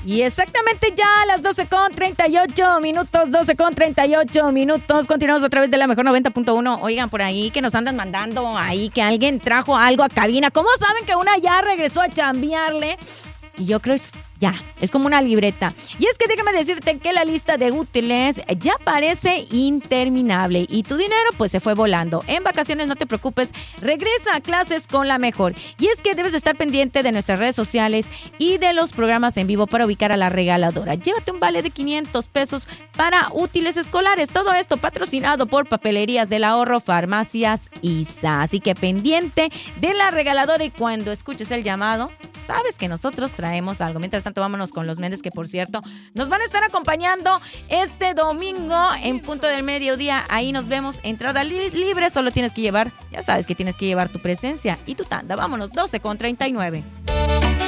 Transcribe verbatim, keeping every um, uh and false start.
Y exactamente ya a las doce con treinta y ocho minutos, doce con treinta y ocho minutos. Continuamos a través de la mejor noventa punto uno. Oigan, por ahí que nos andan mandando ahí que alguien trajo algo a cabina. ¿Cómo saben que una ya regresó a chambearle? Y yo creo que ya, es como una libreta. Y es que déjame decirte que la lista de útiles ya parece interminable y tu dinero pues se fue volando. En vacaciones no te preocupes, regresa a clases con la mejor. Y es que debes estar pendiente de nuestras redes sociales y de los programas en vivo para ubicar a la regaladora. Llévate un vale de quinientos pesos para útiles escolares. Todo esto patrocinado por Papelerías del Ahorro, Farmacias I S A. Así que pendiente de la regaladora y cuando escuches el llamado, sabes que nosotros traemos algo. Mientras tanto, vámonos con los Méndez, que por cierto, nos van a estar acompañando este domingo en punto del mediodía. Ahí nos vemos, entrada li- libre, solo tienes que llevar, ya sabes que tienes que llevar tu presencia y tu tanda. Vámonos, doce con treinta y nueve.